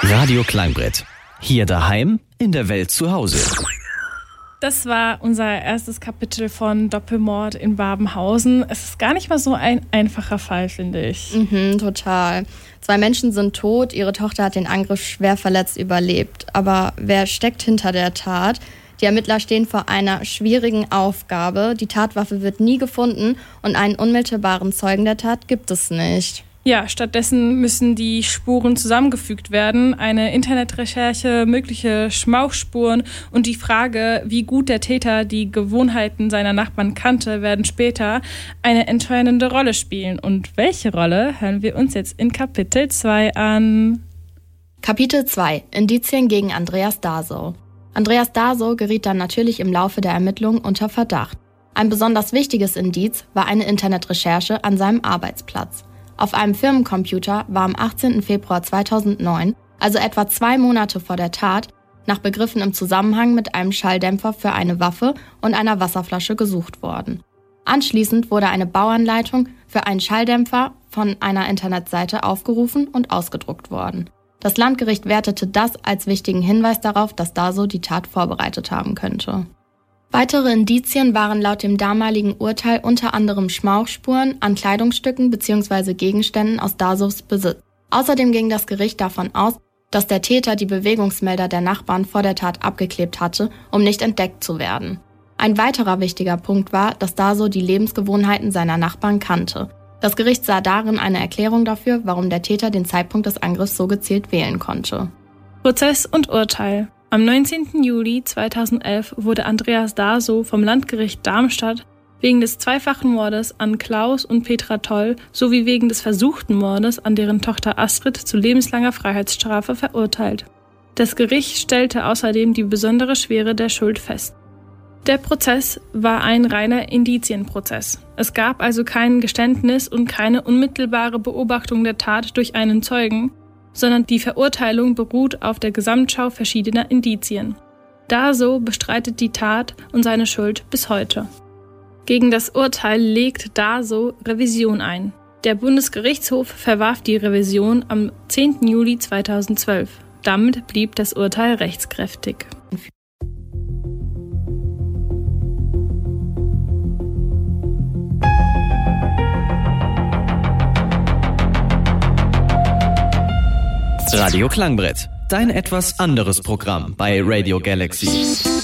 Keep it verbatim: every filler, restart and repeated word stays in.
Radio Klangbrett. Hier daheim, in der Welt zu Hause. Das war unser erstes Kapitel von Doppelmord in Babenhausen. Es ist gar nicht mal so ein einfacher Fall, finde ich. Mhm, total. Zwei Menschen sind tot, ihre Tochter hat den Angriff schwer verletzt überlebt. Aber wer steckt hinter der Tat? Die Ermittler stehen vor einer schwierigen Aufgabe. Die Tatwaffe wird nie gefunden und einen unmittelbaren Zeugen der Tat gibt es nicht. Ja, stattdessen müssen die Spuren zusammengefügt werden. Eine Internetrecherche, mögliche Schmauchspuren und die Frage, wie gut der Täter die Gewohnheiten seiner Nachbarn kannte, werden später eine entscheidende Rolle spielen. Und welche Rolle hören wir uns jetzt in Kapitel zwei an? Kapitel zwei. Indizien gegen Andreas Darsow. Andreas Darsow geriet dann natürlich im Laufe der Ermittlungen unter Verdacht. Ein besonders wichtiges Indiz war eine Internetrecherche an seinem Arbeitsplatz. Auf einem Firmencomputer war am achtzehnten Februar zweitausendneun, also etwa zwei Monate vor der Tat, nach Begriffen im Zusammenhang mit einem Schalldämpfer für eine Waffe und einer Wasserflasche gesucht worden. Anschließend wurde eine Bauanleitung für einen Schalldämpfer von einer Internetseite aufgerufen und ausgedruckt worden. Das Landgericht wertete das als wichtigen Hinweis darauf, dass Darsow die Tat vorbereitet haben könnte. Weitere Indizien waren laut dem damaligen Urteil unter anderem Schmauchspuren an Kleidungsstücken bzw. Gegenständen aus Darsows Besitz. Außerdem ging das Gericht davon aus, dass der Täter die Bewegungsmelder der Nachbarn vor der Tat abgeklebt hatte, um nicht entdeckt zu werden. Ein weiterer wichtiger Punkt war, dass Darsow die Lebensgewohnheiten seiner Nachbarn kannte. Das Gericht sah darin eine Erklärung dafür, warum der Täter den Zeitpunkt des Angriffs so gezielt wählen konnte. Prozess und Urteil. Am neunzehnten Juli zweitausendelf wurde Andreas Darsow vom Landgericht Darmstadt wegen des zweifachen Mordes an Klaus und Petra Toll sowie wegen des versuchten Mordes an deren Tochter Astrid zu lebenslanger Freiheitsstrafe verurteilt. Das Gericht stellte außerdem die besondere Schwere der Schuld fest. Der Prozess war ein reiner Indizienprozess. Es gab also kein Geständnis und keine unmittelbare Beobachtung der Tat durch einen Zeugen, sondern die Verurteilung beruht auf der Gesamtschau verschiedener Indizien. Darsow bestreitet die Tat und seine Schuld bis heute. Gegen das Urteil legt Darsow Revision ein. Der Bundesgerichtshof verwarf die Revision am zehnten Juli zweitausendzwölf. Damit blieb das Urteil rechtskräftig. Radio Klangbrett, dein etwas anderes Programm bei Radio Galaxy.